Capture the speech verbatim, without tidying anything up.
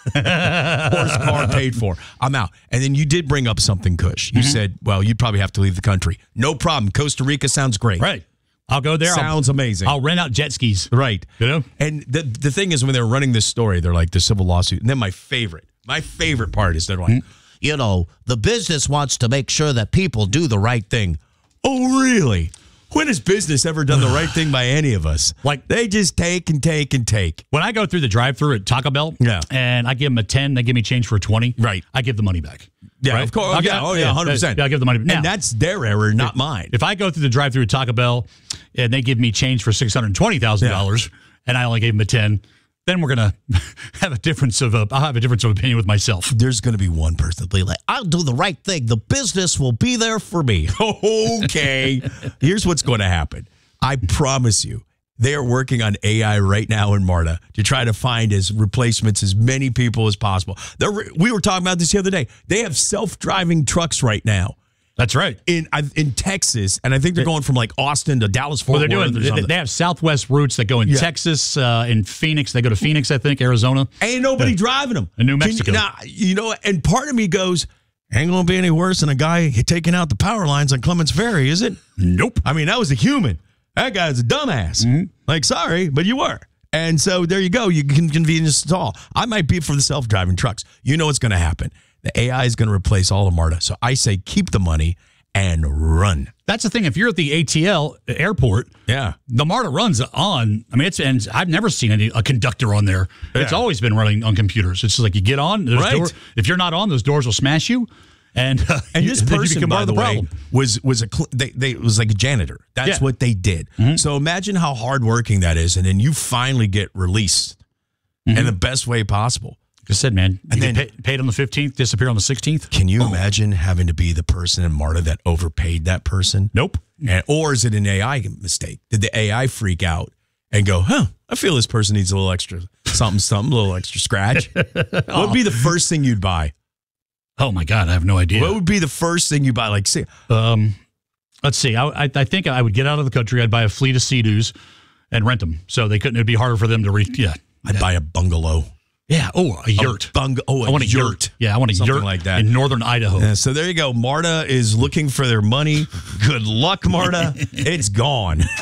Horse car paid for. I'm out. And then you did bring up something, Kush. You mm-hmm. said, well, you'd probably have to leave the country. No problem. Costa Rica sounds great. Right. I'll go there. Sounds I'll, amazing. I'll rent out jet skis. Right. You know? And the the thing is, when they're running this story, they're like, the civil lawsuit. And then my favorite, my favorite part is they're like, mm-hmm. you know, the business wants to make sure that people do the right thing. Oh, really? When has business ever done the right thing by any of us? Like, they just take and take and take. When I go through the drive-thru at Taco Bell, yeah. and I give them a ten, they give me change for a twenty. Right. I give the money back. Yeah, right? of course. I'll yeah, get, oh, yeah, one hundred percent. Yeah, I'll give the money back. Now, and that's their error, not if, mine. If I go through the drive-thru at Taco Bell, and they give me change for six hundred twenty thousand dollars, yeah. and I only gave them a ten, then we're going to have a difference of, uh, I'll have a difference of opinion with myself. There's going to be one person that'll be like, I'll do the right thing. The business will be there for me. Okay. Here's what's going to happen. I promise you, they are working on A I right now in MARTA to try to find as replacements as many people as possible. They're, we were talking about this the other day. They have self-driving trucks right now. That's right. In in Texas, and I think they're going from like Austin to Dallas, Fort Worth. Well, they're doing. They, they have Southwest routes that go in yeah. Texas, uh, in Phoenix. They go to Phoenix, I think, Arizona. Ain't nobody uh, driving them. In New Mexico. You, now, you know, and part of me goes, ain't going to be any worse than a guy taking out the power lines on Clements Ferry, is it? Nope. I mean, that was a human. That guy's a dumbass. Mm-hmm. Like, sorry, but you were. And so there you go. You can convenience it all. I might be for the self-driving trucks. You know what's going to happen. The A I is going to replace all of MARTA. So I say keep the money and run. That's the thing. If you're at the A T L airport, yeah, the MARTA runs on. I mean, it's and I've never seen any a conductor on there. Yeah. It's always been running on computers. It's just like you get on. Right. Door, if you're not on, those doors will smash you. And uh, and this you, person, by the, the way, problem. was was a they, they was like a janitor. That's yeah. what they did. Mm-hmm. So imagine how hardworking that is, and then you finally get released mm-hmm. in the best way possible. Like I said, man, and then pay, paid on the fifteenth, disappear on the sixteenth. Can you oh. imagine having to be the person in MARTA that overpaid that person? Nope. And, or is it an A I mistake? Did the A I freak out and go, huh, I feel this person needs a little extra something, something, a little extra scratch? oh. What would be the first thing you'd buy? Oh, my God, I have no idea. What would be the first thing you buy? Like, say, um, let's see. I, I, I think I would get out of the country. I'd buy a fleet of Sea-Doos and rent them. So they couldn't, it'd be harder for them to reach. Yeah. I'd buy a bungalow. Yeah. Oh, a yurt. A bung- oh, a I want a yurt. yurt. Yeah, I want a Something yurt like that in northern Idaho. Yeah, so there you go. MARTA is looking for their money. Good luck, MARTA. It's gone.